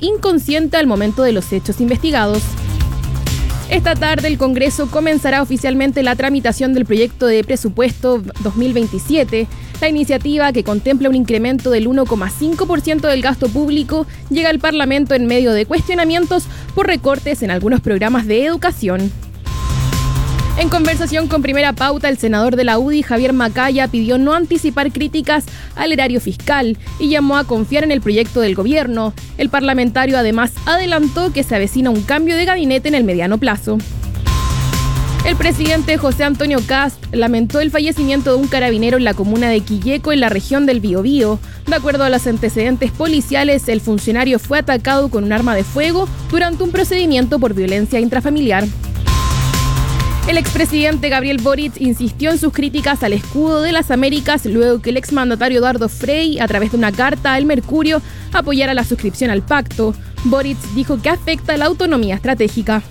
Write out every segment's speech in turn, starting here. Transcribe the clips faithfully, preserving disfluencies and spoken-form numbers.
inconsciente al momento de los hechos investigados. Esta tarde el Congreso comenzará oficialmente la tramitación del proyecto de presupuesto dos mil veintisiete. La iniciativa, que contempla un incremento del uno coma cinco por ciento del gasto público, llega al Parlamento en medio de cuestionamientos por recortes en algunos programas de educación. En conversación con Primera Pauta, el senador de la U D I, Javier Macaya, pidió no anticipar críticas al erario fiscal y llamó a confiar en el proyecto del gobierno. El parlamentario además adelantó que se avecina un cambio de gabinete en el mediano plazo. El presidente José Antonio Kast lamentó el fallecimiento de un carabinero en la comuna de Quilleco, en la región del Biobío. De acuerdo a los antecedentes policiales, el funcionario fue atacado con un arma de fuego durante un procedimiento por violencia intrafamiliar. El expresidente Gabriel Boric insistió en sus críticas al escudo de las Américas luego que el exmandatario Eduardo Frei, a través de una carta al Mercurio, apoyara la suscripción al pacto. Boric dijo que afecta la autonomía estratégica.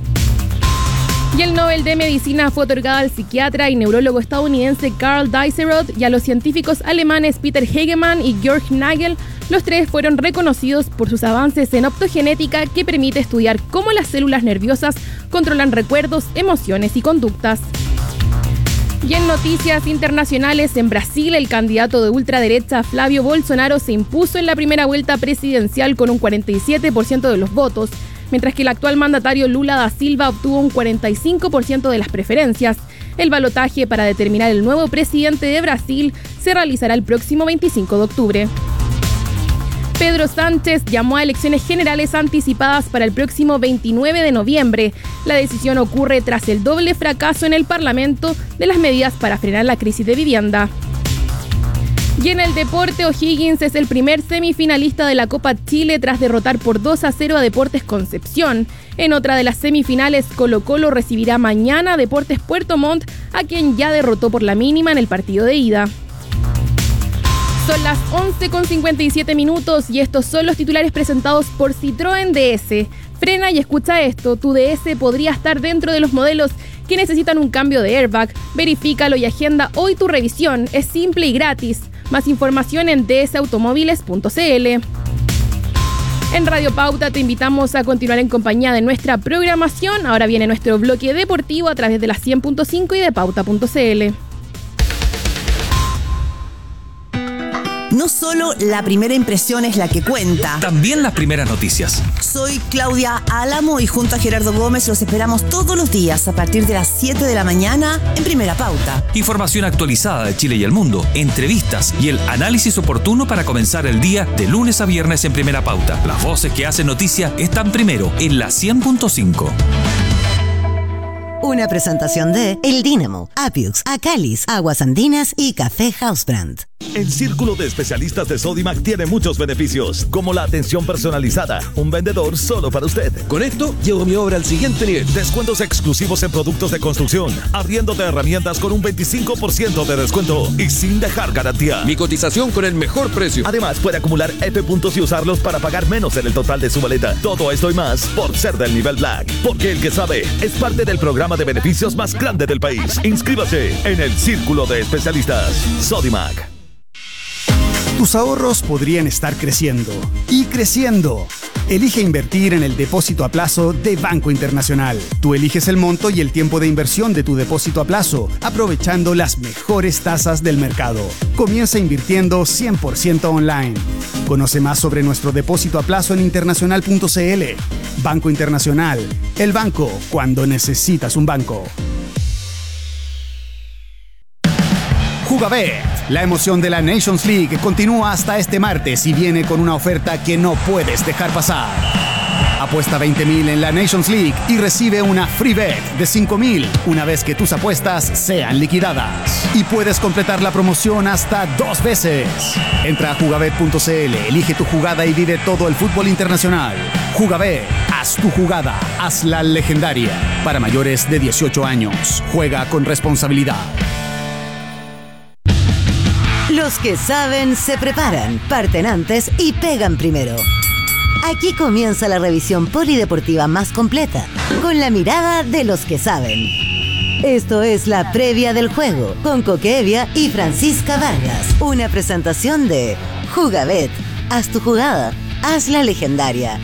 Y el Nobel de Medicina fue otorgado al psiquiatra y neurólogo estadounidense Karl Dieseroth y a los científicos alemanes Peter Hegemann y Georg Nagel. Los tres fueron reconocidos por sus avances en optogenética, que permite estudiar cómo las células nerviosas controlan recuerdos, emociones y conductas. Y en noticias internacionales, en Brasil, el candidato de ultraderecha Flavio Bolsonaro se impuso en la primera vuelta presidencial con un cuarenta y siete por ciento de los votos, mientras que el actual mandatario Lula da Silva obtuvo un cuarenta y cinco por ciento de las preferencias. El balotaje para determinar el nuevo presidente de Brasil se realizará el próximo veinticinco de octubre. Pedro Sánchez llamó a elecciones generales anticipadas para el próximo veintinueve de noviembre. La decisión ocurre tras el doble fracaso en el Parlamento de las medidas para frenar la crisis de vivienda. Y en el deporte, O'Higgins es el primer semifinalista de la Copa Chile tras derrotar por dos a cero a Deportes Concepción. En otra de las semifinales, Colo-Colo recibirá mañana a Deportes Puerto Montt, a quien ya derrotó por la mínima en el partido de ida. Son las once con cincuenta y siete minutos y estos son los titulares presentados por Citroën D S. Frena y escucha esto, tu D S podría estar dentro de los modelos que necesitan un cambio de airbag. Verifícalo y agenda hoy tu revisión, es simple y gratis. Más información en d s automóviles punto c l. En Radio Pauta te invitamos a continuar en compañía de nuestra programación. Ahora viene nuestro bloque deportivo a través de la cien punto cinco y de pauta punto c l. No solo la primera impresión es la que cuenta. También las primeras noticias. Soy Claudia Álamo y junto a Gerardo Gómez los esperamos todos los días a partir de las siete de la mañana en Primera Pauta. Información actualizada de Chile y el mundo, entrevistas y el análisis oportuno para comenzar el día de lunes a viernes en Primera Pauta. Las voces que hacen noticia están primero en la cien punto cinco. Una presentación de El Dínamo, Apiux, Acalis, Aguas Andinas y Café Housebrand. El Círculo de Especialistas de Sodimac tiene muchos beneficios, como la atención personalizada, un vendedor solo para usted. Con esto, llevo mi obra al siguiente nivel. Descuentos exclusivos en productos de construcción, arriendo de herramientas con un veinticinco por ciento de descuento y sin dejar garantía. Mi cotización con el mejor precio. Además, puede acumular F puntos y usarlos para pagar menos en el total de su boleta. Todo esto y más por ser del nivel Black. Porque el que sabe es parte del programa de beneficios más grande del país. Inscríbase en el Círculo de Especialistas Sodimac. Tus ahorros podrían estar creciendo y creciendo. Elige invertir en el depósito a plazo de Banco Internacional. Tú eliges el monto y el tiempo de inversión de tu depósito a plazo, aprovechando las mejores tasas del mercado. Comienza invirtiendo cien por ciento online. Conoce más sobre nuestro depósito a plazo en internacional punto c l. Banco Internacional, el banco cuando necesitas un banco. Jugabet, la emoción de la Nations League continúa hasta este martes y viene con una oferta que no puedes dejar pasar. Apuesta veinte mil en la Nations League y recibe una free bet de cinco mil una vez que tus apuestas sean liquidadas. Y puedes completar la promoción hasta dos veces. Entra a jugabet punto c l, elige tu jugada y vive todo el fútbol internacional. Jugabet, haz tu jugada, hazla legendaria. Para mayores de dieciocho años, juega con responsabilidad. Los que saben se preparan, parten antes y pegan primero. Aquí comienza la revisión polideportiva más completa, con la mirada de los que saben. Esto es la previa del juego, con Coque Evia y Francisca Vargas. Una presentación de Jugabet. Haz tu jugada, hazla legendaria.